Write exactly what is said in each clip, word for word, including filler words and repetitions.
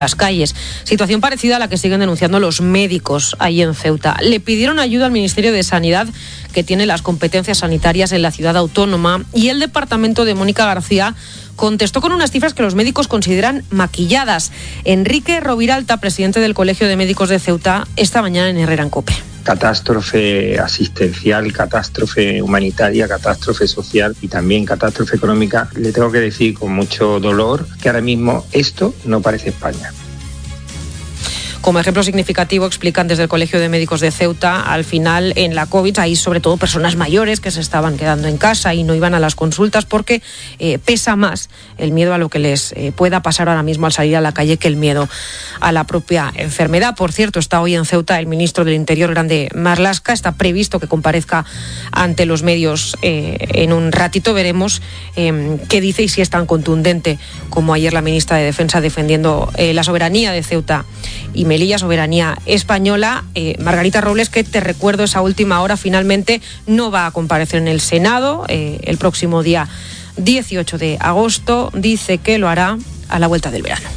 las calles. Situación parecida a la que siguen denunciando los médicos ahí en Ceuta. Le pidieron ayuda al Ministerio de Sanidad, que tiene las competencias sanitarias en la ciudad autónoma, y el departamento de Mónica García contestó con unas cifras que los médicos consideran maquilladas. Enrique Roviralta, presidente del Colegio de Médicos de Ceuta, esta mañana en Herrera en COPE. Catástrofe asistencial, catástrofe humanitaria, catástrofe social y también catástrofe económica. Le tengo que decir con mucho dolor que ahora mismo esto no parece España. Como ejemplo significativo, explican desde el Colegio de Médicos de Ceuta, al final en la COVID hay sobre todo personas mayores que se estaban quedando en casa y no iban a las consultas porque eh, pesa más el miedo a lo que les eh, pueda pasar ahora mismo al salir a la calle que el miedo a la propia enfermedad. Por cierto, está hoy en Ceuta el ministro del Interior, Grande Marlaska. Está previsto que comparezca ante los medios eh, en un ratito. Veremos eh, qué dice y si es tan contundente como ayer la ministra de Defensa defendiendo eh, la soberanía de Ceuta y Melilla, soberanía española. eh, Margarita Robles, que te recuerdo esa última hora, finalmente no va a comparecer en el Senado eh, el próximo día dieciocho de agosto. Dice que lo hará a la vuelta del verano.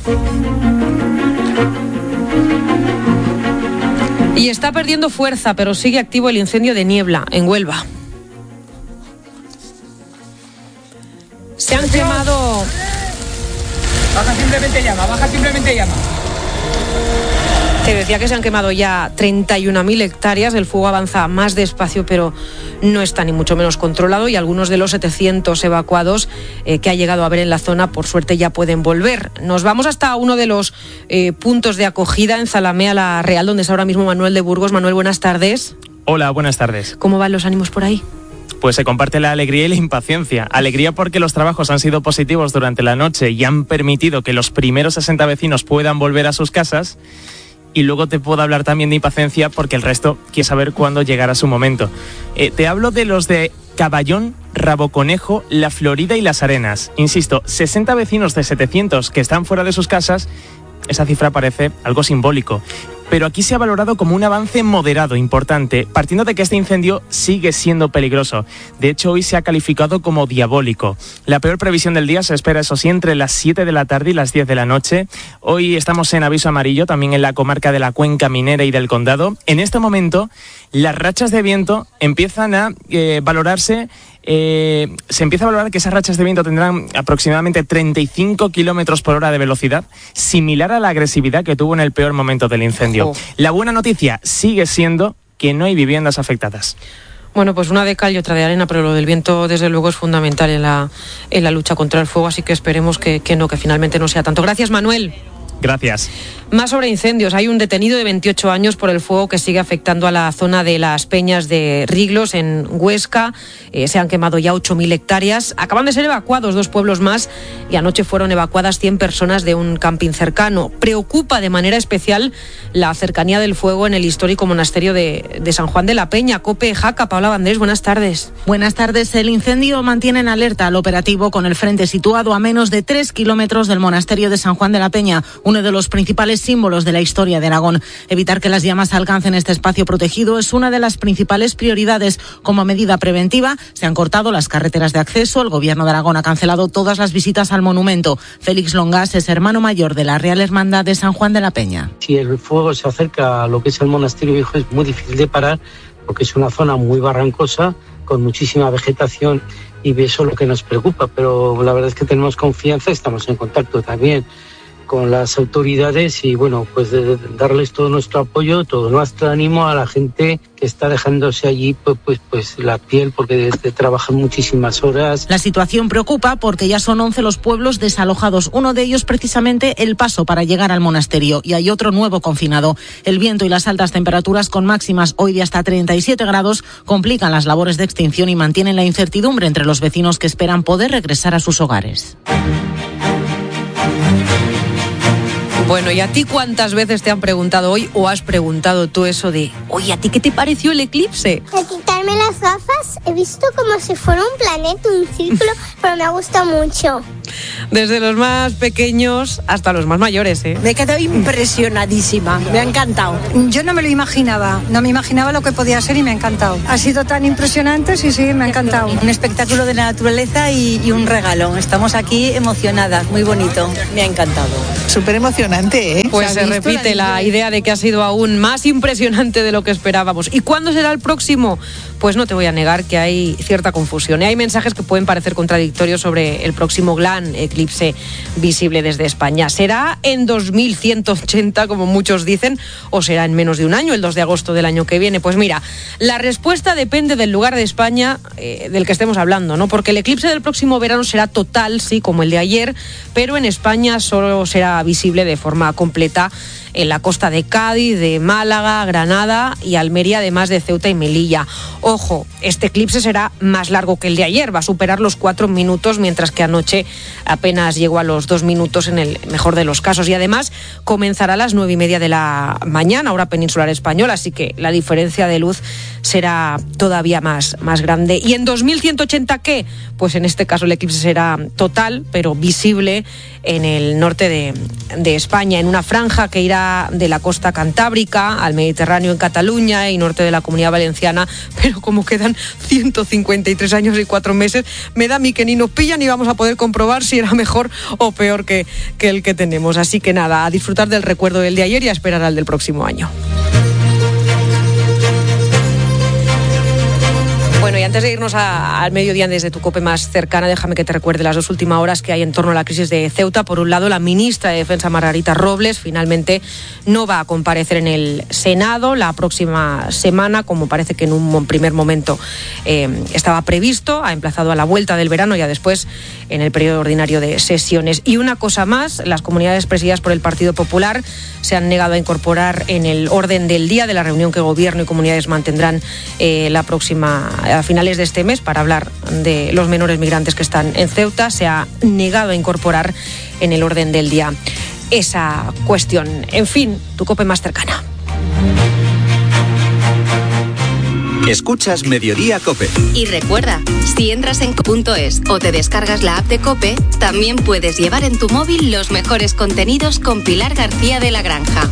Y está perdiendo fuerza, pero sigue activo el incendio de Niebla, en Huelva. Se han quemado... Baja simplemente llama, baja simplemente llama. Te decía que se han quemado ya treinta y una mil hectáreas. El fuego avanza más despacio, pero no está ni mucho menos controlado, y algunos de los setecientos evacuados eh, que ha llegado a haber en la zona, por suerte, ya pueden volver. Nos vamos hasta uno de los eh, puntos de acogida en Zalamea la Real, donde está ahora mismo Manuel de Burgos. Manuel, buenas tardes. Hola, buenas tardes. ¿Cómo van los ánimos por ahí? Pues se comparte la alegría y la impaciencia. Alegría porque los trabajos han sido positivos durante la noche y han permitido que los primeros sesenta vecinos puedan volver a sus casas. Y luego te puedo hablar también de impaciencia porque el resto quiere saber cuándo llegará su momento. Eh, te hablo de los de Caballón, Raboconejo, La Florida y Las Arenas. Insisto, sesenta vecinos de setecientos que están fuera de sus casas. Esa cifra parece algo simbólico, pero aquí se ha valorado como un avance moderado, importante, partiendo de que este incendio sigue siendo peligroso. De hecho, hoy se ha calificado como diabólico. La peor previsión del día se espera, eso sí, entre las siete de la tarde y las diez de la noche. Hoy estamos en aviso amarillo, también en la comarca de la Cuenca Minera y del Condado. En este momento, las rachas de viento empiezan a eh, valorarse... Eh, se empieza a valorar que esas rachas de viento tendrán aproximadamente treinta y cinco kilómetros por hora de velocidad, similar a la agresividad que tuvo en el peor momento del incendio. Oh. La buena noticia sigue siendo que no hay viviendas afectadas. Bueno, pues una de cal y otra de arena, pero lo del viento desde luego es fundamental en la, en la lucha contra el fuego, así que esperemos que, que no, que finalmente no sea tanto. Gracias, Manuel. Gracias. Más sobre incendios. Hay un detenido de veintiocho años por el fuego que sigue afectando a la zona de las Peñas de Riglos, en Huesca. Eh, se han quemado ya ocho mil hectáreas. Acaban de ser evacuados dos pueblos más y anoche fueron evacuadas cien personas de un camping cercano. Preocupa de manera especial la cercanía del fuego en el histórico monasterio de, de San Juan de la Peña. COPE, Jaca, Paula Vandrés, buenas tardes. Buenas tardes. El incendio mantiene en alerta al operativo con el frente situado a menos de tres kilómetros del monasterio de San Juan de la Peña, uno de los principales símbolos de la historia de Aragón. Evitar que las llamas alcancen este espacio protegido es una de las principales prioridades. Como medida preventiva, se han cortado las carreteras de acceso. El Gobierno de Aragón ha cancelado todas las visitas al monumento. Félix Longas es hermano mayor de la Real Hermandad de San Juan de la Peña. Si el fuego se acerca a lo que es el monasterio viejo, es muy difícil de parar porque es una zona muy barrancosa, con muchísima vegetación, y eso es lo que nos preocupa. Pero la verdad es que tenemos confianza, estamos en contacto también con las autoridades y bueno, pues de, de darles todo nuestro apoyo, todo nuestro ánimo a la gente que está dejándose allí pues pues, pues la piel, porque de, de trabajan muchísimas horas. La situación preocupa porque ya son once los pueblos desalojados, uno de ellos precisamente El Paso para llegar al monasterio, y hay otro nuevo confinado. El viento y las altas temperaturas con máximas hoy de hasta treinta y siete grados complican las labores de extinción y mantienen la incertidumbre entre los vecinos que esperan poder regresar a sus hogares. Bueno, ¿y a ti cuántas veces te han preguntado hoy o has preguntado tú eso de, oye, ¿a ti qué te pareció el eclipse? Al quitarme las gafas he visto como si fuera un planeta, un círculo, pero me ha gustado mucho. Desde los más pequeños hasta los más mayores, ¿eh? Me he quedado impresionadísima, me ha encantado. Yo no me lo imaginaba, no me imaginaba lo que podía ser y me ha encantado. Ha sido tan impresionante, sí, sí, me ha encantado. Un espectáculo de la naturaleza y, y un regalo. Estamos aquí emocionadas, muy bonito, me ha encantado. Súper emocionante, ¿eh? Pues se, se repite la, la idea de que ha sido aún más impresionante de lo que esperábamos. ¿Y cuándo será el próximo? Pues no te voy a negar que hay cierta confusión. Y hay mensajes que pueden parecer contradictorios sobre el próximo gran eclipse visible desde España. ¿Será en dos mil ciento ochenta, como muchos dicen, o será en menos de un año, el dos de agosto del año que viene? Pues mira, la respuesta depende del lugar de España eh, del que estemos hablando, ¿no? Porque el eclipse del próximo verano será total, sí, como el de ayer, pero en España solo será visible de forma completa en la costa de Cádiz, de Málaga, Granada y Almería, además de Ceuta y Melilla. Ojo, este eclipse será más largo que el de ayer, va a superar los cuatro minutos, mientras que anoche apenas llegó a los dos minutos en el mejor de los casos. Y además comenzará a las nueve y media de la mañana, hora peninsular española, así que la diferencia de luz será todavía más, más grande. ¿Y en dos mil ciento ochenta qué? Pues en este caso el eclipse será total, pero visible en el norte de, de España, en una franja que irá de la costa cantábrica al Mediterráneo en Cataluña y norte de la Comunidad Valenciana, pero como quedan ciento cincuenta y tres años y cuatro meses, me da a mí que ni nos pillan ni vamos a poder comprobar si era mejor o peor que, que el que tenemos. Así que nada, a disfrutar del recuerdo del de ayer y a esperar al del próximo año. Bueno, y antes de irnos a, al mediodía desde tu COPE más cercana, déjame que te recuerde las dos últimas horas que hay en torno a la crisis de Ceuta. Por un lado, la ministra de Defensa, Margarita Robles, finalmente no va a comparecer en el Senado la próxima semana, como parece que en un primer momento eh, estaba previsto. Ha emplazado a la vuelta del verano, ya después en el periodo ordinario de sesiones. Y una cosa más, las comunidades presididas por el Partido Popular se han negado a incorporar en el orden del día de la reunión que Gobierno y comunidades mantendrán eh, la próxima a finales de este mes para hablar de los menores migrantes que están en Ceuta. Se ha negado a incorporar en el orden del día esa cuestión. En fin, tu COPE más cercana. Escuchas Mediodía COPE. Y recuerda, si entras en cope punto es o te descargas la app de COPE, también puedes llevar en tu móvil los mejores contenidos con Pilar García de la Granja.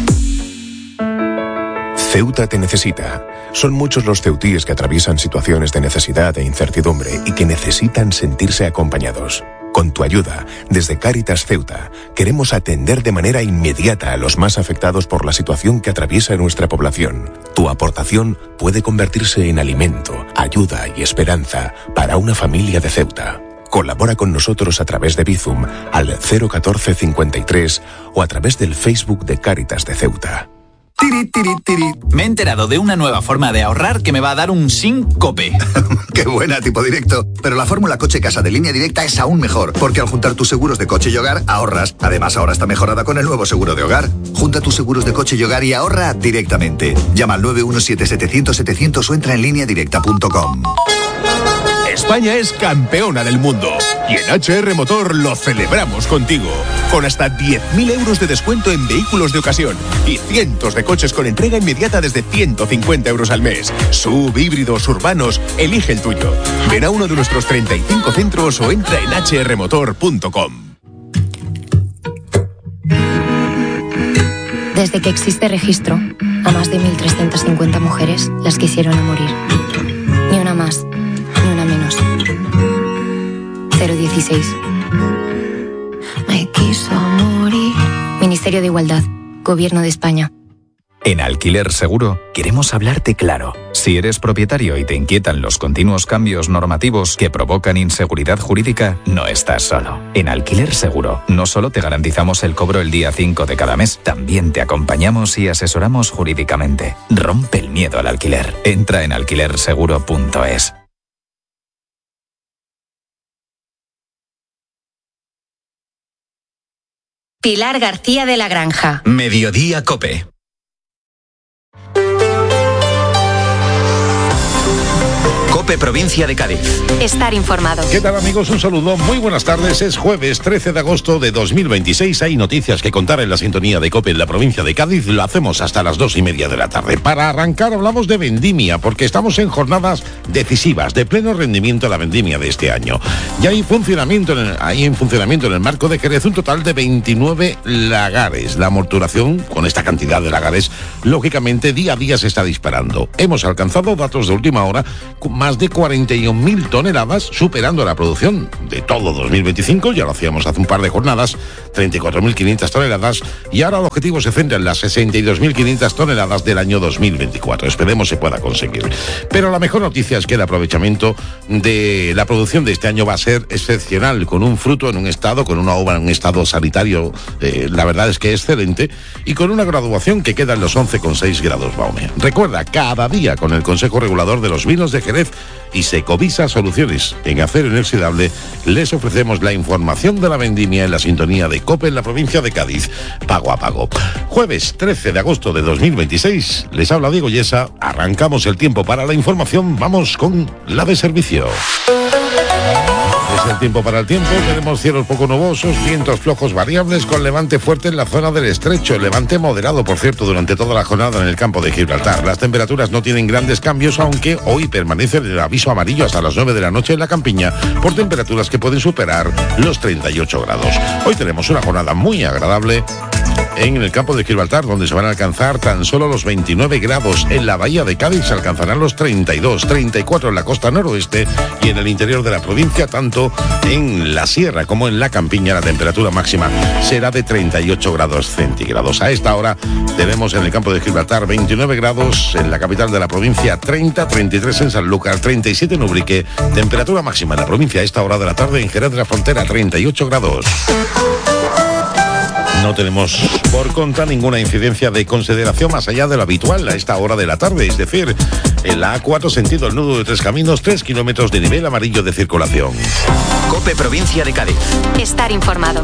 Ceuta te necesita. Son muchos los ceutíes que atraviesan situaciones de necesidad e incertidumbre y que necesitan sentirse acompañados. Con tu ayuda, desde Cáritas Ceuta, queremos atender de manera inmediata a los más afectados por la situación que atraviesa nuestra población. Tu aportación puede convertirse en alimento, ayuda y esperanza para una familia de Ceuta. Colabora con nosotros a través de Bizum al cero catorce cincuenta y tres o a través del Facebook de Cáritas de Ceuta. Tiri, tiri, tiri. Me he enterado de una nueva forma de ahorrar que me va a dar un SINCOPE. ¡Qué buena, tipo directo! Pero la fórmula coche-casa de Línea Directa es aún mejor, porque al juntar tus seguros de coche y hogar, ahorras. Además, ahora está mejorada con el nuevo seguro de hogar. Junta tus seguros de coche y hogar y ahorra directamente. Llama al nueve uno siete setecientos setecientos o entra en línea directa punto com. España es campeona del mundo y en H R Motor lo celebramos contigo. Con hasta diez mil euros de descuento en vehículos de ocasión y cientos de coches con entrega inmediata desde ciento cincuenta euros al mes. Sub, híbridos, urbanos, elige el tuyo. Ven a uno de nuestros treinta y cinco centros o entra en hache erre motor punto com. Desde que existe registro, a más de mil trescientas cincuenta mujeres las quisieron a morir. Ni una más, ni una menos. cero dieciséis. Me quiso morir. Ministerio de Igualdad, Gobierno de España. En Alquiler Seguro queremos hablarte claro. Si eres propietario y te inquietan los continuos cambios normativos que provocan inseguridad jurídica, no estás solo. En Alquiler Seguro no solo te garantizamos el cobro el día cinco de cada mes, también te acompañamos y asesoramos jurídicamente. Rompe el miedo al alquiler. Entra en alquiler seguro punto es. Pilar García de la Granja. Mediodía COPE. COPE Provincia de Cádiz. Estar informado. ¿Qué tal, amigos? Un saludo, muy buenas tardes. Es jueves trece de agosto de dos mil veintiséis. Hay noticias que contar en la sintonía de COPE en la provincia de Cádiz. Lo hacemos hasta las dos y media de la tarde. Para arrancar hablamos de vendimia, porque estamos en jornadas decisivas, de pleno rendimiento la vendimia de este año. Ya hay funcionamiento en el, hay en funcionamiento en el marco de Jerez un total de veintinueve lagares. La amorturación con esta cantidad de lagares, lógicamente, día a día se está disparando. Hemos alcanzado datos de última hora con más de cuarenta y un mil toneladas, superando la producción de todo dos mil veinticinco. Ya lo hacíamos hace un par de jornadas, treinta y cuatro mil quinientas toneladas, y ahora el objetivo se centra en las sesenta y dos mil quinientas toneladas del año dos mil veinticuatro. Esperemos se pueda conseguir. Pero la mejor noticia es que el aprovechamiento de la producción de este año va a ser excepcional, con un fruto en un estado, con una uva en un estado sanitario, eh, la verdad es que excelente, y con una graduación que queda en los once coma seis grados Baume. Recuerda, cada día con el Consejo Regulador de los Vinos de Jerez y Secovisa Soluciones en acero inoxidable, les ofrecemos la información de la vendimia en la sintonía de COPE en la provincia de Cádiz, pago a pago. Jueves trece de agosto de dos mil veintiséis, les habla Diego Yesa. Arrancamos el tiempo para la información. Vamos con la de servicio. Es el tiempo para el tiempo. Tenemos cielos poco nubosos, vientos flojos variables con levante fuerte en la zona del estrecho. Levante moderado, por cierto, durante toda la jornada en el campo de Gibraltar. Las temperaturas no tienen grandes cambios, aunque hoy permanece el aviso amarillo hasta las nueve de la noche en la campiña por temperaturas que pueden superar los treinta y ocho grados. Hoy tenemos una jornada muy agradable en el campo de Gibraltar, donde se van a alcanzar tan solo los veintinueve grados. En la bahía de Cádiz se alcanzarán los treinta y dos, treinta y cuatro en la costa noroeste, y en el interior de la provincia, tanto en la sierra como en la campiña, la temperatura máxima será de treinta y ocho grados centígrados. A esta hora tenemos en el campo de Gibraltar veintinueve grados, en la capital de la provincia treinta, treinta y tres en Sanlúcar, treinta y siete en Ubrique, temperatura máxima en la provincia a esta hora de la tarde en Jerez de la Frontera, treinta y ocho grados. No tenemos por contra ninguna incidencia de consideración más allá de lo habitual a esta hora de la tarde, es decir, en la A cuatro sentido el nudo de Tres Caminos, tres kilómetros de nivel amarillo de circulación. COPE Provincia de Cádiz. Estar informado.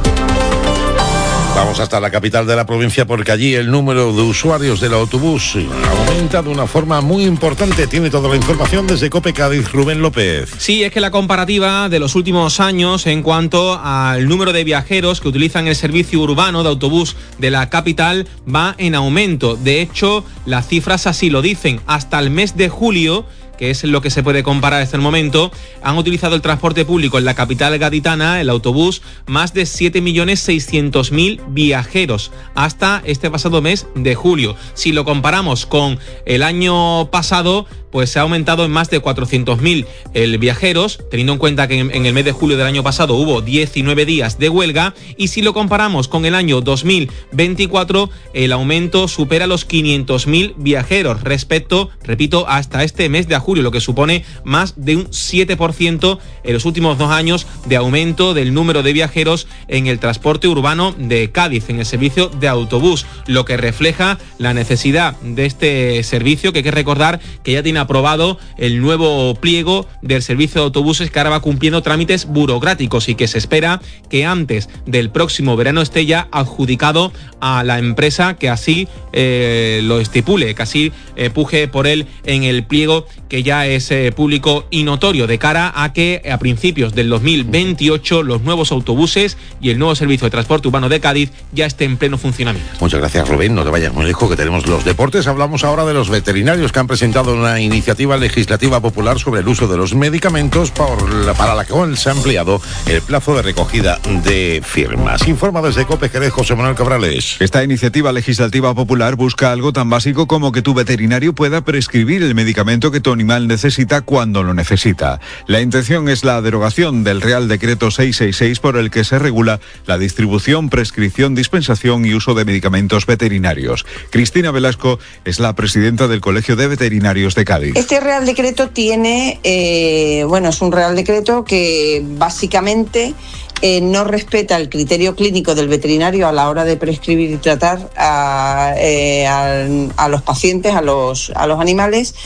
Vamos hasta la capital de la provincia, porque allí el número de usuarios del autobús aumenta de una forma muy importante. Tiene toda la información desde COPE Cádiz, Rubén López. Sí, es que la comparativa de los últimos años en cuanto al número de viajeros que utilizan el servicio urbano de autobús de la capital va en aumento. De hecho, las cifras así lo dicen. Hasta el mes de julio, que es lo que se puede comparar hasta el momento, han utilizado el transporte público en la capital gaditana, el autobús, más de siete millones seiscientos mil viajeros hasta este pasado mes de julio. Si lo comparamos con el año pasado, pues se ha aumentado en más de cuatrocientos mil el viajeros, teniendo en cuenta que en, en el mes de julio del año pasado hubo diecinueve días de huelga, y si lo comparamos con el año dos mil veinticuatro, el aumento supera los quinientos mil viajeros respecto, repito, hasta este mes de julio, lo que supone más de un siete por ciento en los últimos dos años de aumento del número de viajeros en el transporte urbano de Cádiz, en el servicio de autobús, lo que refleja la necesidad de este servicio, que hay que recordar que ya tiene aprobado el nuevo pliego del servicio de autobuses, que ahora va cumpliendo trámites burocráticos y que se espera que antes del próximo verano esté ya adjudicado a la empresa que así eh, lo estipule, que así eh, puje por él en el pliego, que ya es eh, público y notorio, de cara a que a principios del dos mil veintiocho los nuevos autobuses y el nuevo servicio de transporte urbano de Cádiz ya esté en pleno funcionamiento. Muchas gracias, Rubén. No te vayas muy lejos, que tenemos los deportes. Hablamos ahora de los veterinarios, que han presentado una iniciativa legislativa popular sobre el uso de los medicamentos, por la, para la cual se ha ampliado el plazo de recogida de firmas. Informa desde COPE Jerez José Manuel Cabrales. Esta iniciativa legislativa popular busca algo tan básico como que tu veterinario pueda prescribir el medicamento que tu animal necesita cuando lo necesita. La intención es la derogación del Real Decreto seiscientos sesenta y seis, por el que se regula la distribución, prescripción, dispensación y uso de medicamentos veterinarios. Cristina Velasco es la presidenta del Colegio de Veterinarios de Cádiz. Este Real Decreto tiene, eh, bueno, es un Real Decreto que básicamente Eh, no respeta el criterio clínico del veterinario a la hora de prescribir y tratar a, eh, a, a los pacientes, a los, a los animales,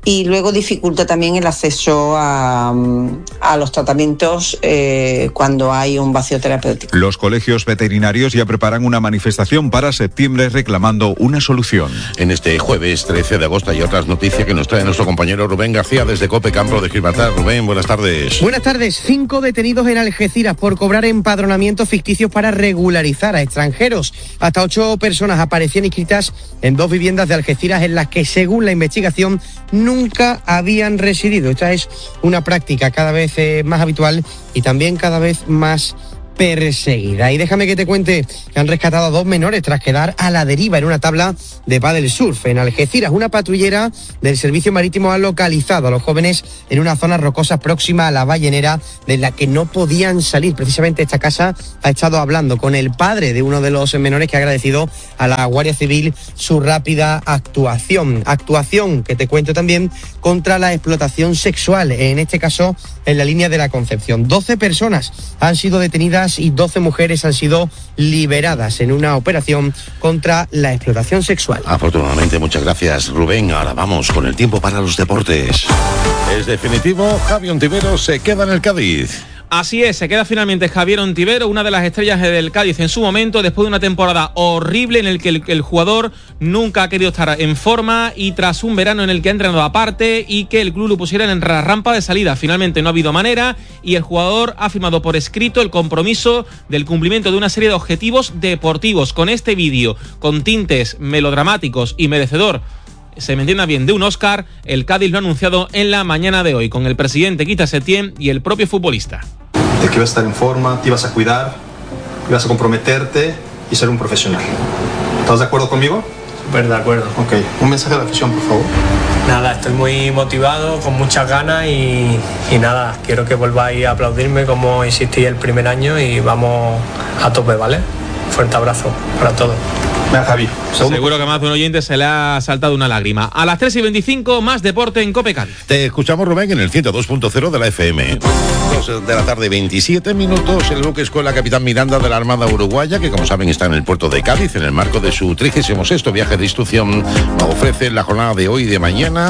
y luego dificulta también el acceso a, a los tratamientos eh, cuando hay un vacío terapéutico. Los colegios veterinarios ya preparan una manifestación para septiembre reclamando una solución. En este jueves trece de agosto hay otras noticias que nos trae nuestro compañero Rubén García desde Cope Campo de Gibraltar. Rubén, buenas tardes. Buenas tardes. Cinco detenidos en Algeciras por cobrar empadronamientos ficticios para regularizar a extranjeros. Hasta ocho personas aparecían inscritas en dos viviendas de Algeciras en las que, según la investigación, nunca habían residido. Esta es una práctica cada vez eh, más habitual y también cada vez más perseguida. Y déjame que te cuente que han rescatado a dos menores tras quedar a la deriva en una tabla de pádel surf en Algeciras. Una patrullera del Servicio Marítimo ha localizado a los jóvenes en una zona rocosa próxima a la ballenera de la que no podían salir. Precisamente esta casa ha estado hablando con el padre de uno de los menores, que ha agradecido a la Guardia Civil su rápida actuación. Actuación que te cuento también contra la explotación sexual, en este caso en la línea de la Concepción. doce personas han sido detenidas y doce mujeres han sido liberadas en una operación contra la explotación sexual. Afortunadamente, muchas gracias, Rubén. Ahora vamos con el tiempo para los deportes. Es definitivo, Javi Ontivero se queda en el Cádiz. Así es, se queda finalmente Javier Ontivero, una de las estrellas del Cádiz en su momento, después de una temporada horrible en el que el, el jugador nunca ha querido estar en forma y tras un verano en el que ha entrenado aparte y que el club lo pusiera en la rampa de salida. Finalmente no ha habido manera y el jugador ha firmado por escrito el compromiso del cumplimiento de una serie de objetivos deportivos. Con este vídeo, con tintes melodramáticos y merecedor, se me entienda bien, de un Oscar, el Cádiz lo ha anunciado en la mañana de hoy con el presidente Quita Setién y el propio futbolista. De que ibas a estar en forma, te ibas a cuidar, ibas a comprometerte y ser un profesional. ¿Estás de acuerdo conmigo? Súper de acuerdo. Ok, un mensaje a la afición, por favor. Nada, estoy muy motivado, con muchas ganas y, y nada, quiero que volváis a aplaudirme como hiciste el primer año y vamos a tope, ¿vale? Fuerte abrazo para todos. Venga, Javi. Seguro que más de un oyente se le ha saltado una lágrima. A las tres y veinticinco, más deporte en Cope Cádiz. Te escuchamos, Rubén, en el ciento dos punto cero de la F M. dos de la tarde, veintisiete minutos. El buque Escuela Capitán Miranda de la Armada Uruguaya, que como saben está en el puerto de Cádiz, en el marco de su trigésimo sexto viaje de instrucción, ofrece la jornada de hoy y de mañana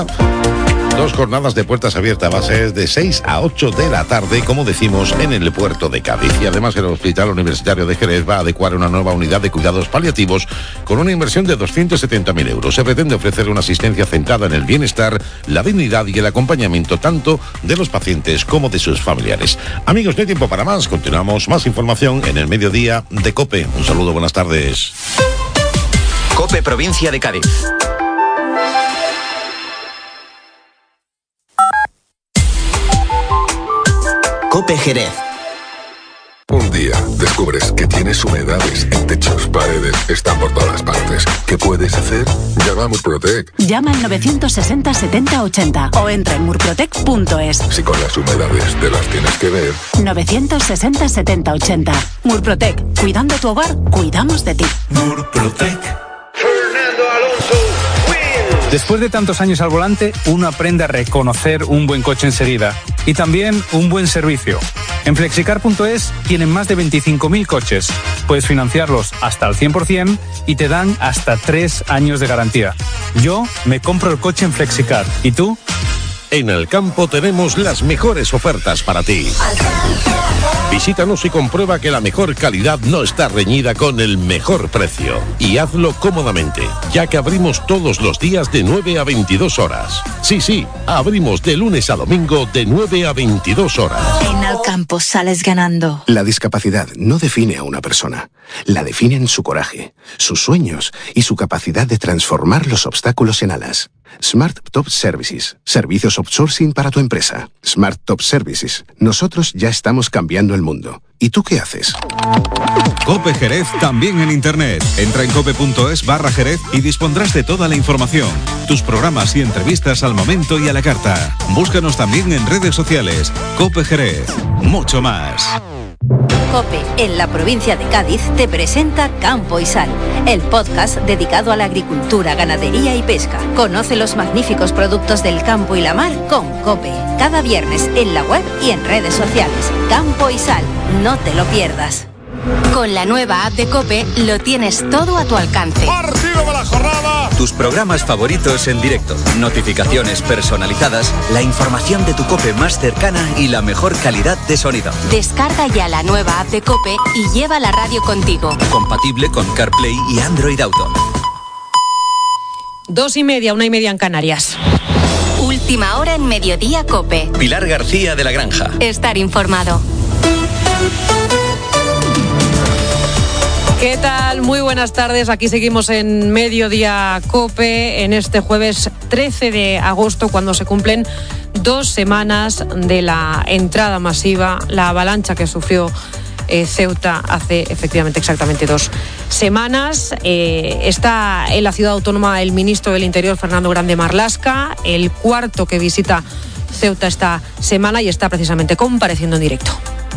dos jornadas de puertas abiertas, va a ser de seis a ocho de la tarde, como decimos, en el puerto de Cádiz. Y además el Hospital Universitario de Jerez va a adecuar una nueva unidad de cuidados paliativos con una inversión de doscientos setenta mil euros. Se pretende ofrecer una asistencia centrada en el bienestar, la dignidad y el acompañamiento tanto de los pacientes como de sus familiares. Amigos, no hay tiempo para más. Continuamos. Más información en el mediodía de COPE. Un saludo, buenas tardes. COPE Provincia de Cádiz. COPE Jerez. Un día descubres que tienes humedades en techos, paredes, están por todas partes. ¿Qué puedes hacer? Llama a Murprotec. Llama al novecientos sesenta setenta ochenta o entra en murprotec punto es. Si con las humedades te las tienes que ver. novecientos sesenta setenta ochenta. Murprotec. Cuidando tu hogar, cuidamos de ti. Murprotec. Fernando Alonso. Después de tantos años al volante, uno aprende a reconocer un buen coche enseguida y también un buen servicio. En flexicar punto es tienen más de veinticinco mil coches. Puedes financiarlos hasta al cien por ciento y te dan hasta tres años de garantía. Yo me compro el coche en Flexicar. ¿Y tú? En el campo tenemos las mejores ofertas para ti. Visítanos y comprueba que la mejor calidad no está reñida con el mejor precio. Y hazlo cómodamente, ya que abrimos todos los días de nueve a veintidós horas. Sí, sí, abrimos de lunes a domingo de nueve a veintidós horas. En Alcampo sales ganando. La discapacidad no define a una persona. La definen su coraje, sus sueños y su capacidad de transformar los obstáculos en alas. Smart Top Services. Servicios outsourcing para tu empresa. Smart Top Services. Nosotros ya estamos cambiando el mundo. ¿Y tú qué haces? COPE Jerez también en internet. Entra en cope punto es barra Jerez y dispondrás de toda la información. Tus programas y entrevistas al momento y a la carta. Búscanos también en redes sociales. COPE Jerez. Mucho más. COPE, en la provincia de Cádiz, te presenta Campo y Sal, el podcast dedicado a la agricultura, ganadería y pesca. Conoce los magníficos productos del campo y la mar con COPE. Cada viernes en la web y en redes sociales. Campo y Sal, no te lo pierdas. Con la nueva app de COPE lo tienes todo a tu alcance. Partido de la jornada. tus programas favoritos en directo, notificaciones personalizadas, la información de tu COPE más cercana y la mejor calidad de sonido. Descarga ya la nueva app de COPE y lleva la radio contigo. Compatible con CarPlay y Android Auto. Dos y media, una y media en Canarias. Última hora en Mediodía COPE. Pilar García de la Granja. Estar informado. ¿Qué tal? Muy buenas tardes. Aquí seguimos en Mediodía COPE en este jueves trece de agosto, cuando se cumplen dos semanas de la entrada masiva, la avalancha que sufrió eh, Ceuta hace efectivamente exactamente dos semanas. Eh, está en la ciudad autónoma el ministro del Interior, Fernando Grande Marlaska, el cuarto que visita Ceuta esta semana, y está precisamente compareciendo en directo.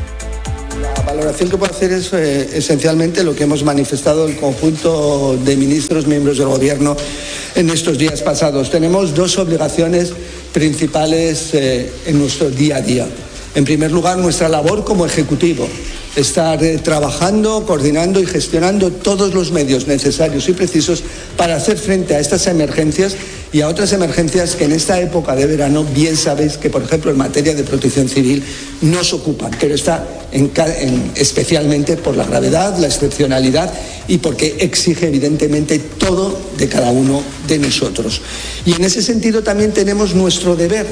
La valoración que puedo hacer es eh, esencialmente lo que hemos manifestado el conjunto de ministros, miembros del Gobierno, en estos días pasados. Tenemos dos obligaciones principales eh, en nuestro día a día. En primer lugar, nuestra labor como Ejecutivo, estar eh, trabajando, coordinando y gestionando todos los medios necesarios y precisos para hacer frente a estas emergencias y a otras emergencias que en esta época de verano bien sabéis que, por ejemplo, en materia de protección civil nos ocupan, pero está en, en, especialmente por la gravedad, la excepcionalidad y porque exige evidentemente todo de cada uno de nosotros. Y en ese sentido también tenemos nuestro deber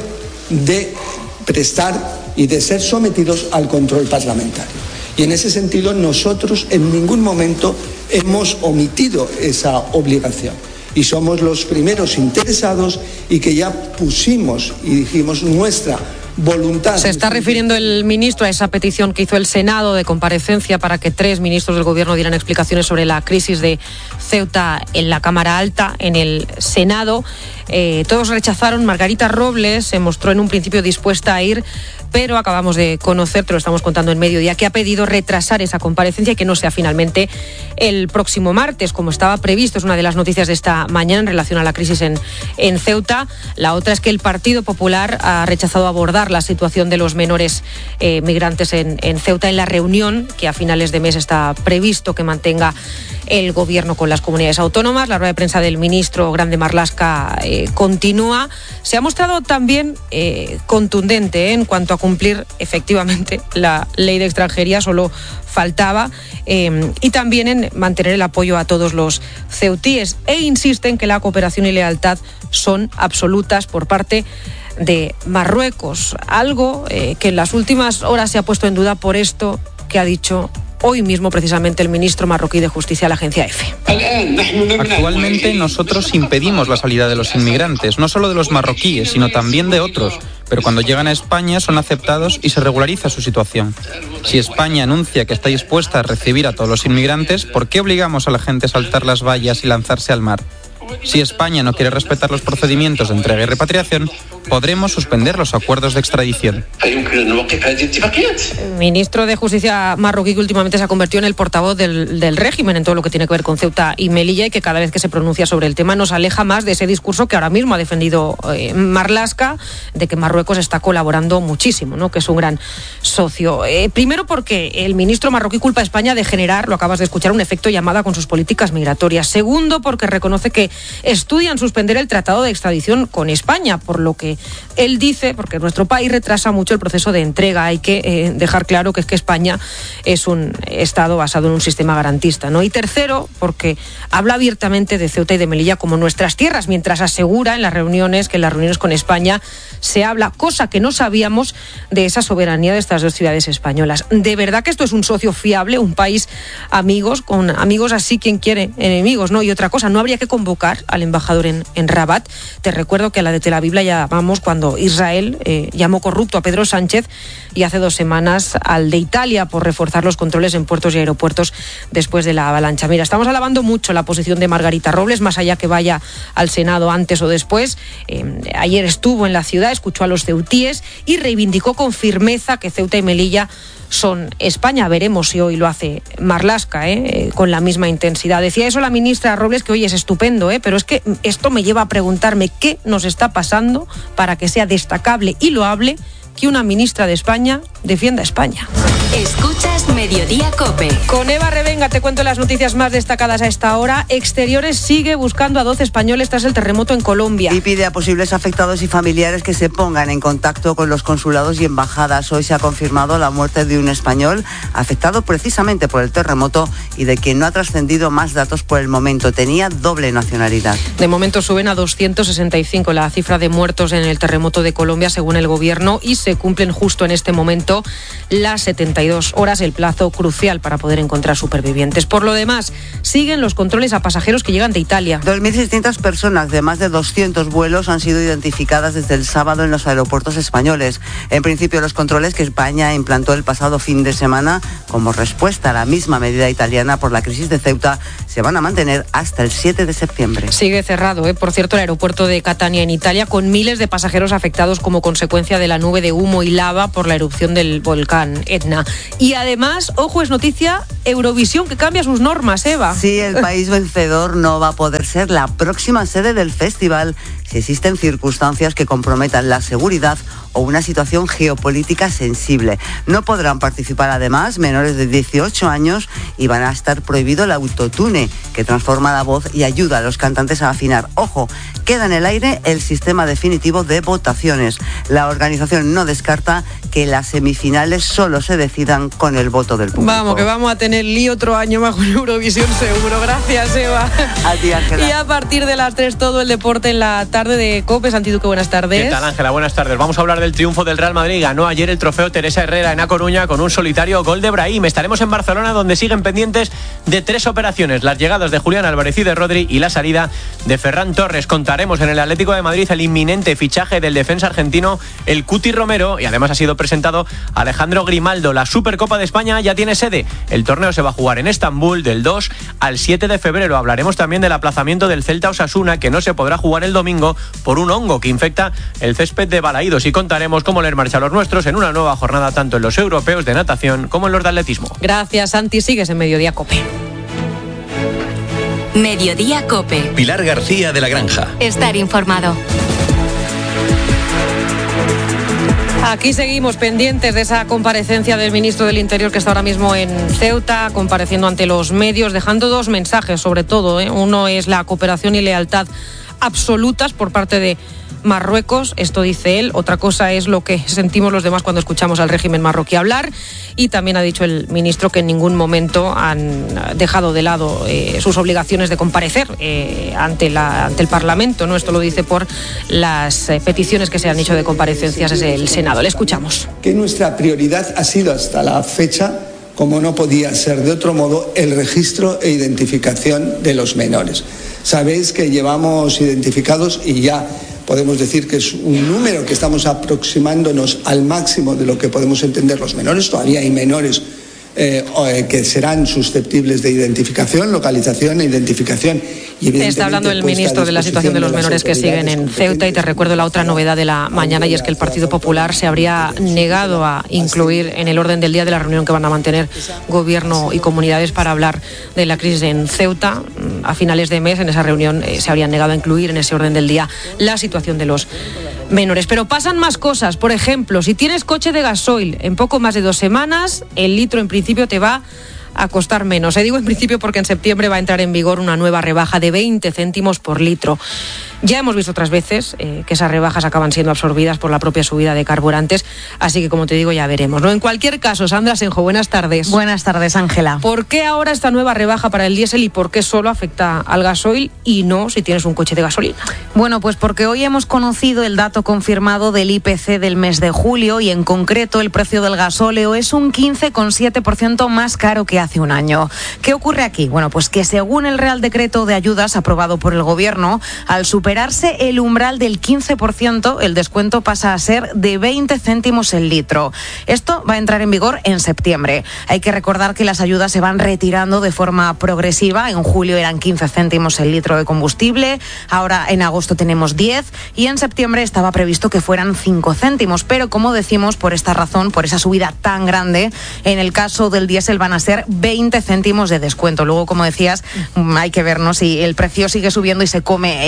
de prestar y de ser sometidos al control parlamentario. Y en ese sentido nosotros en ningún momento hemos omitido esa obligación. Y somos los primeros interesados y que ya pusimos y dijimos nuestra voluntad. Se está refiriendo el ministro a esa petición que hizo el Senado de comparecencia para que tres ministros del Gobierno dieran explicaciones sobre la crisis de Ceuta en la Cámara Alta, en el Senado. Eh, todos rechazaron. Margarita Robles se mostró en un principio dispuesta a ir, pero acabamos de conocer, te lo estamos contando en Mediodía, que ha pedido retrasar esa comparecencia y que no sea finalmente el próximo martes, como estaba previsto. Es una de las noticias de esta mañana en relación a la crisis en, en Ceuta. La otra es que el Partido Popular ha rechazado abordar la situación de los menores eh, migrantes en, en Ceuta en la reunión que a finales de mes está previsto que mantenga el Gobierno con las comunidades autónomas. La rueda de prensa del ministro Grande Marlaska eh, continúa. Se ha mostrado también eh, contundente eh, en cuanto a cumplir efectivamente la ley de extranjería, solo faltaba, eh, y también en mantener el apoyo a todos los ceutíes, e insiste en que la cooperación y lealtad son absolutas por parte de Marruecos, algo eh, que en las últimas horas se ha puesto en duda por esto que ha dicho hoy mismo precisamente el ministro marroquí de Justicia a la agencia EFE. Actualmente nosotros impedimos la salida de los inmigrantes, no solo de los marroquíes, sino también de otros, pero cuando llegan a España son aceptados y se regulariza su situación. Si España anuncia que está dispuesta a recibir a todos los inmigrantes, ¿por qué obligamos a la gente a saltar las vallas y lanzarse al mar? Si España no quiere respetar los procedimientos de entrega y repatriación, podremos suspender los acuerdos de extradición. El ministro de Justicia marroquí, que últimamente se ha convertido en el portavoz del, del régimen en todo lo que tiene que ver con Ceuta y Melilla, y que cada vez que se pronuncia sobre el tema nos aleja más de ese discurso que ahora mismo ha defendido eh, Marlaska, de que Marruecos está colaborando muchísimo, ¿no? Que es un gran socio. Eh, primero porque el ministro marroquí culpa a España de generar, lo acabas de escuchar, un efecto llamada con sus políticas migratorias. Segundo, porque reconoce que estudian suspender el tratado de extradición con España, por lo que él dice, porque nuestro país retrasa mucho el proceso de entrega. Hay que eh, dejar claro que es que España es un Estado basado en un sistema garantista, ¿no? Y tercero, porque habla abiertamente de Ceuta y de Melilla como nuestras tierras, mientras asegura en las reuniones que en las reuniones con España se habla, cosa que no sabíamos, de esa soberanía de estas dos ciudades españolas. ¿De verdad que esto es un socio fiable, un país amigos, con amigos así quien quiere enemigos, ¿no? Y otra cosa, ¿no habría que convocar al embajador en, en Rabat? Te recuerdo que a la de Tel Aviv la llamamos cuando Israel eh, llamó corrupto a Pedro Sánchez, y hace dos semanas al de Italia por reforzar los controles en puertos y aeropuertos después de la avalancha. Mira, estamos alabando mucho la posición de Margarita Robles, más allá que vaya al Senado antes o después. Eh, ayer estuvo en la ciudad, escuchó a los ceutíes y reivindicó con firmeza que Ceuta y Melilla son España. Veremos si hoy lo hace Marlaska, ¿eh? con la misma intensidad. Decía eso la ministra Robles, que hoy es estupendo, ¿eh? pero es que esto me lleva a preguntarme qué nos está pasando para que sea destacable y loable que una ministra de España defienda a España. Escuchas Mediodía COPE. Con Eva Revenga te cuento las noticias más destacadas a esta hora. Exteriores sigue buscando a doce españoles tras el terremoto en Colombia. Y pide a posibles afectados y familiares que se pongan en contacto con los consulados y embajadas. Hoy se ha confirmado la muerte de un español afectado precisamente por el terremoto y de quien no ha trascendido más datos por el momento. Tenía doble nacionalidad. De momento suben a doscientos sesenta y cinco la cifra de muertos en el terremoto de Colombia según el gobierno y se cumplen justo en este momento las setenta y dos horas, el plazo crucial para poder encontrar supervivientes. Por lo demás, siguen los controles a pasajeros que llegan de Italia. dos mil seiscientas personas de más de doscientos vuelos han sido identificadas desde el sábado en los aeropuertos españoles. En principio, los controles que España implantó el pasado fin de semana como respuesta a la misma medida italiana por la crisis de Ceuta se van a mantener hasta el siete de septiembre. Sigue cerrado, ¿eh? Por cierto, el aeropuerto de Catania en Italia, con miles de pasajeros afectados como consecuencia de la nube de humo y lava por la erupción del volcán Etna. Y además, ojo, es noticia, Eurovisión que cambia sus normas, Eva. Sí, el país vencedor no va a poder ser la próxima sede del festival si existen circunstancias que comprometan la seguridad o una situación geopolítica sensible. No podrán participar además menores de dieciocho años y van a estar prohibido el autotune, que transforma la voz y ayuda a los cantantes a afinar. Ojo, queda en el aire el sistema definitivo de votaciones. La organización no descarta que las semifinales solo se decidan con el voto del público. Vamos, que vamos a tener lío otro año más con Eurovisión seguro. Gracias, Eva. A ti, Ángela. Y a partir de las tres todo el deporte en la tarde de COPE. Santi Duque, buenas tardes. ¿Qué tal, Ángela? Buenas tardes. Vamos a hablar del triunfo del Real Madrid. Ganó ayer el trofeo Teresa Herrera en A Coruña con un solitario gol de Brahim. Estaremos en Barcelona, donde siguen pendientes de tres operaciones: las llegadas de Julián Álvarez y de Rodri y la salida de Ferran Torres. Contaremos en el Atlético de Madrid el inminente fichaje del defensa argentino, el Cuti Romero, y además ha sido presentado Alejandro Grimaldo. La Supercopa de España ya tiene sede. El torneo se va a jugar en Estambul del dos al siete de febrero. Hablaremos también del aplazamiento del Celta Osasuna, que no se podrá jugar el domingo por un hongo que infecta el césped de Balaídos, y contaremos cómo leer marcha a los nuestros en una nueva jornada tanto en los europeos de natación como en los de atletismo. Gracias, Santi. Sigues en Mediodía COPE. Mediodía COPE. Pilar García de la Granja. Estar informado. Aquí seguimos pendientes de esa comparecencia del ministro del Interior, que está ahora mismo en Ceuta, compareciendo ante los medios, dejando dos mensajes sobre todo, ¿eh? Uno es la cooperación y lealtad absolutas por parte de Marruecos, esto dice él. Otra cosa es lo que sentimos los demás cuando escuchamos al régimen marroquí hablar. Y también ha dicho el ministro que en ningún momento han dejado de lado eh, sus obligaciones de comparecer eh, ante, la, ante el Parlamento, ¿no? Esto lo dice por las eh, peticiones que se han hecho de comparecencias desde el Senado. Le escuchamos. Que nuestra prioridad ha sido hasta la fecha, como no podía ser de otro modo, el registro e identificación de los menores. Sabéis que llevamos identificados, y ya podemos decir que es un número que estamos aproximándonos al máximo de lo que podemos entender los menores. Todavía hay menores eh, que serán susceptibles de identificación, localización e identificación. Y está hablando el ministro de la situación de los menores que siguen en Ceuta, y te recuerdo la otra novedad de la mañana, y es que el Partido Popular se habría negado a incluir en el orden del día de la reunión que van a mantener gobierno y comunidades para hablar de la crisis en Ceuta a finales de mes. En esa reunión eh, se habrían negado a incluir en ese orden del día la situación de los menores. Pero pasan más cosas. Por ejemplo, si tienes coche de gasoil, en poco más de dos semanas el litro en principio te va a costar menos. Se digo en principio porque en septiembre va a entrar en vigor una nueva rebaja de veinte céntimos por litro. Ya hemos visto otras veces eh, que esas rebajas acaban siendo absorbidas por la propia subida de carburantes, así que, como te digo, ya veremos, ¿no? En cualquier caso, Sandra Senjo, buenas tardes. Buenas tardes, Ángela. ¿Por qué ahora esta nueva rebaja para el diésel y por qué solo afecta al gasoil y no si tienes un coche de gasolina? Bueno, pues porque hoy hemos conocido el dato confirmado del I P C del mes de julio, y en concreto el precio del gasóleo es un quince coma siete por ciento más caro que hace un año. ¿Qué ocurre aquí? Bueno, pues que según el Real Decreto de Ayudas aprobado por el Gobierno, al superar superarse el umbral del quince por ciento, el descuento pasa a ser de veinte céntimos el litro. Esto va a entrar en vigor en septiembre. Hay que recordar que las ayudas se van retirando de forma progresiva. En julio eran quince céntimos el litro de combustible, ahora en agosto tenemos diez y en septiembre estaba previsto que fueran cinco céntimos. Pero, como decimos, por esta razón, por esa subida tan grande, en el caso del diésel van a ser veinte céntimos de descuento. Luego, como decías, hay que ver, ¿no?, si el precio sigue subiendo y se come esa ayuda,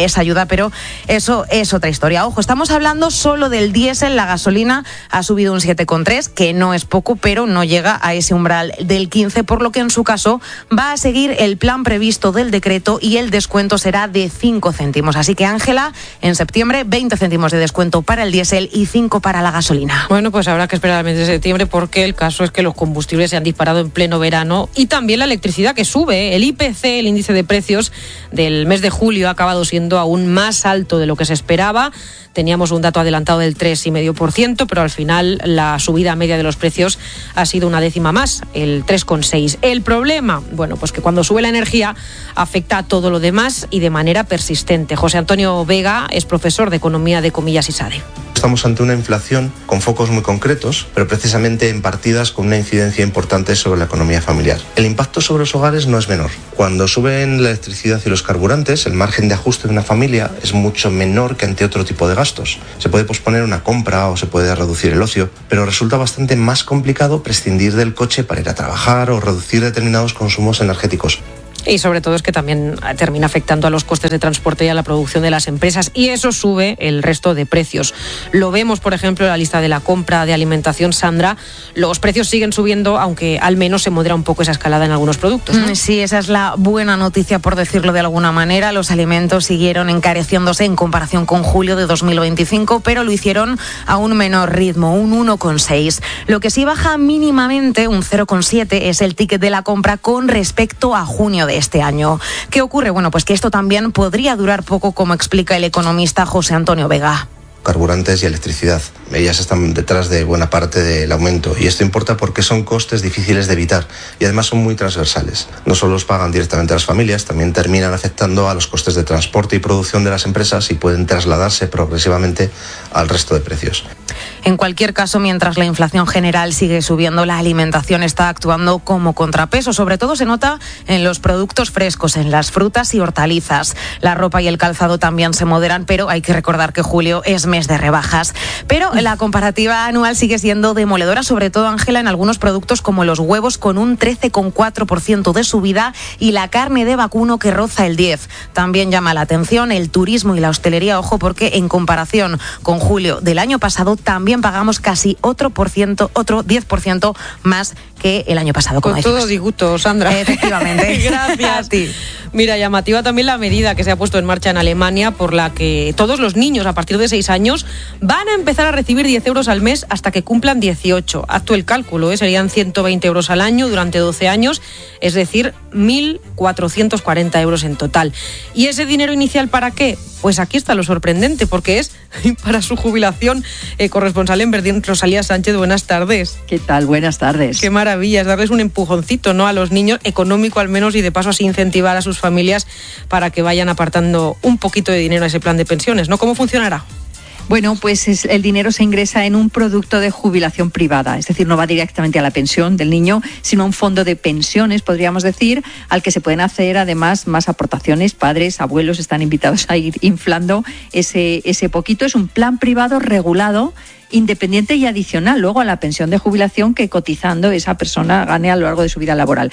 pero eso es otra historia. Ojo, estamos hablando solo del diésel, la gasolina ha subido un siete coma tres, que no es poco, pero no llega a ese umbral del quince, por lo que en su caso va a seguir el plan previsto del decreto y el descuento será de cinco céntimos. Así que, Ángela, en septiembre veinte céntimos de descuento para el diésel y cinco para la gasolina. Bueno, pues habrá que esperar al mes de septiembre porque el caso es que los combustibles se han disparado en pleno verano y también la electricidad que sube. El I P C, el índice de precios del mes de julio, ha acabado siendo aún más alto de lo que se esperaba. Teníamos un dato adelantado del tres coma cinco por ciento, pero al final la subida media de los precios ha sido una décima más, el tres coma seis. El problema, bueno, pues que cuando sube la energía afecta a todo lo demás y de manera persistente. José Antonio Vega es profesor de Economía de Comillas y SADE. Estamos ante una inflación con focos muy concretos, pero precisamente en partidas con una incidencia importante sobre la economía familiar. El impacto sobre los hogares no es menor. Cuando suben la electricidad y los carburantes, el margen de ajuste de una familia es mucho menor que ante otro tipo de gastos. Se puede posponer una compra o se puede reducir el ocio, pero resulta bastante más complicado prescindir del coche para ir a trabajar o reducir determinados consumos energéticos. Y sobre todo es que también termina afectando a los costes de transporte y a la producción de las empresas, y eso sube el resto de precios. Lo vemos, por ejemplo, en la lista de la compra de alimentación, Sandra. Los precios siguen subiendo, aunque al menos se modera un poco esa escalada en algunos productos, ¿no? Sí, esa es la buena noticia, por decirlo de alguna manera. Los alimentos siguieron encareciéndose en comparación con julio de dos mil veinticinco, pero lo hicieron a un menor ritmo, un uno coma seis. Lo que sí baja mínimamente, un cero coma siete, es el ticket de la compra con respecto a junio de este año. ¿Qué ocurre? Bueno, pues que esto también podría durar poco, como explica el economista José Antonio Vega. Carburantes y electricidad. Ellas están detrás de buena parte del aumento y esto importa porque son costes difíciles de evitar y además son muy transversales. No solo los pagan directamente las familias, también terminan afectando a los costes de transporte y producción de las empresas y pueden trasladarse progresivamente al resto de precios. En cualquier caso, mientras la inflación general sigue subiendo, la alimentación está actuando como contrapeso. Sobre todo se nota en los productos frescos, en las frutas y hortalizas. La ropa y el calzado también se moderan, pero hay que recordar que julio es mes de rebajas. Pero la comparativa anual sigue siendo demoledora, sobre todo, Ángela, en algunos productos como los huevos, con un trece coma cuatro por ciento de subida, y la carne de vacuno, que roza el diez por ciento. También llama la atención el turismo y la hostelería, ojo, porque en comparación con julio del año pasado también pagamos casi otro por ciento, otro diez por ciento más que el año pasado. Con todo disgusto, Sandra. Efectivamente. Gracias. A ti. Mira, llamativa también la medida que se ha puesto en marcha en Alemania, por la que todos los niños a partir de seis años van a empezar a recibir diez euros al mes hasta que cumplan dieciocho. Hazte el cálculo, ¿eh? Serían ciento veinte euros al año durante doce años, es decir, mil cuatrocientos cuarenta euros en total. ¿Y ese dinero inicial para qué? Pues aquí está lo sorprendente, porque es para su jubilación. Eh, corresponsal en Verdín, Rosalía Sánchez, buenas tardes. ¿Qué tal? Buenas tardes. Qué maravilla, es darles un empujoncito, ¿no?, a los niños, económico al menos, y de paso así incentivar a sus familias para que vayan apartando un poquito de dinero a ese plan de pensiones, ¿no? ¿Cómo funcionará? Bueno, pues es, el dinero se ingresa en un producto de jubilación privada, es decir, no va directamente a la pensión del niño, sino a un fondo de pensiones, podríamos decir, al que se pueden hacer además más aportaciones. Padres, abuelos están invitados a ir inflando ese, ese poquito. Es un plan privado regulado, independiente y adicional luego a la pensión de jubilación que, cotizando, esa persona gane a lo largo de su vida laboral.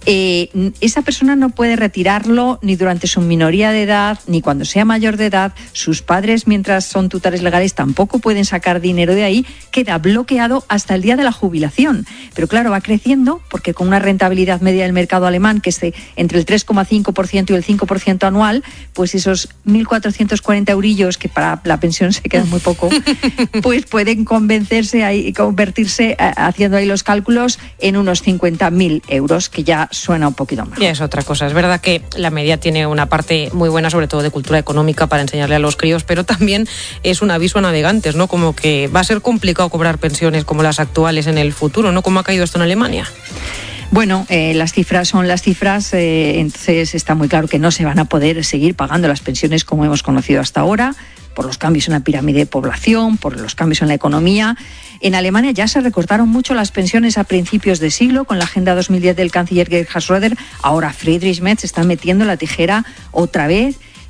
Eh, esa persona no puede retirarlo ni durante su minoría de edad, ni cuando sea mayor de edad. Sus padres, mientras son tutores legales, tampoco pueden sacar dinero de ahí. Queda bloqueado hasta el día de la jubilación. Pero claro, va creciendo, porque con una rentabilidad media del mercado alemán que es de entre el tres coma cinco por ciento y el cinco por ciento anual, pues esos mil cuatrocientos cuarenta eurillos, que para la pensión se quedan muy poco, pues pueden convencerse ahí, convertirse, haciendo ahí los cálculos, en unos cincuenta mil euros, que ya suena un poquito más. Ya es otra cosa. Es verdad que la media tiene una parte muy buena, sobre todo de cultura económica, para enseñarle a los críos, pero también es un aviso a navegantes, ¿no? Como que va a ser complicado cobrar pensiones como las actuales en el futuro, ¿no? ¿Cómo ha caído esto en Alemania? Bueno, eh, las cifras son las cifras, eh, entonces está muy claro que no se van a poder seguir pagando las pensiones como hemos conocido hasta ahora, por los cambios en la pirámide de población, por los cambios en la economía. En Alemania ya se recortaron mucho las pensiones a principios de siglo con la Agenda dos mil diez del canciller Gerhard Schröder. Ahora Friedrich Merz está metiendo la tijera otra vez.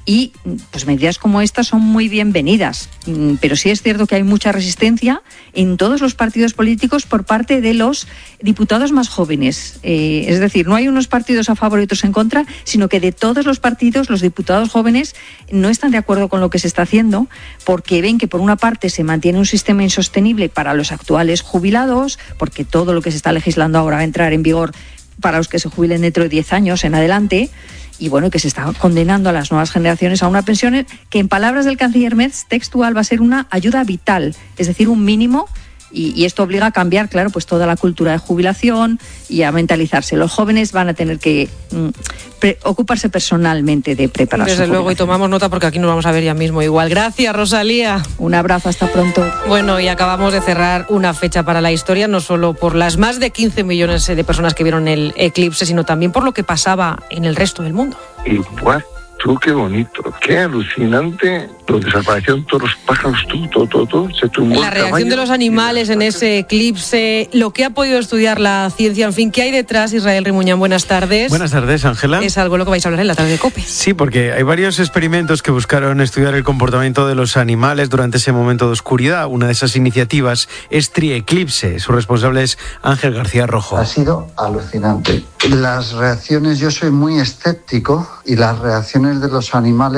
y pues medidas como estas son muy bienvenidas. Pero sí es cierto que hay mucha resistencia en todos los partidos políticos por parte de los diputados más jóvenes. Eh, es decir, no hay unos partidos a favor y otros en contra, sino que de todos los partidos los diputados jóvenes no están de acuerdo con lo que se está haciendo, porque ven que por una parte se mantiene un sistema insostenible para los actuales jubilados, porque todo lo que se está legislando ahora va a entrar en vigor para los que se jubilen dentro de diez años en adelante, y bueno, que se está condenando a las nuevas generaciones a una pensión que, en palabras del canciller Merz, textual, va a ser una ayuda vital, es decir, un mínimo, y, y esto obliga a cambiar, claro, pues toda la cultura de jubilación y a mentalizarse. Los jóvenes van a tener que mm, pre- ocuparse personalmente de preparar su Desde luego, y jubilación. tomamos nota porque aquí nos vamos a ver ya mismo igual. Gracias, Rosalía. Un abrazo, hasta pronto. Bueno, y acabamos de cerrar una fecha para la historia, no solo por las más de quince millones de personas que vieron el eclipse, sino también por lo que pasaba en el resto del mundo. Y guau, tú qué bonito, qué alucinante, lo desaparecieron todos los pájaros, todo, todo, todo, todo, se tumbó La el reacción caballo. de los animales en ese eclipse, lo que ha podido estudiar la ciencia, en fin, ¿qué hay detrás? Israel Rimuñán, buenas tardes. Buenas tardes, Ángela. Es algo de lo que vais a hablar en la tarde de COPE. Sí, porque hay varios experimentos que buscaron estudiar el comportamiento de los animales durante ese momento de oscuridad. Una de esas iniciativas es Trieclipse. Su responsable es Ángel García Rojo. Ha sido alucinante. Las reacciones, yo soy muy escéptico y las reacciones de los animales